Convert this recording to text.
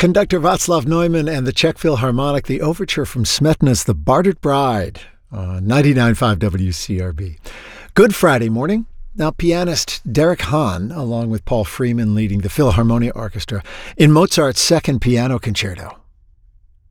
Conductor Václav Neumann and the Czech Philharmonic, the overture from Smetana's The Bartered Bride on 99.5 WCRB. Good Friday morning. Now, pianist Derek Hahn, along with Paul Freeman, leading the Philharmonia Orchestra in Mozart's Second Piano Concerto.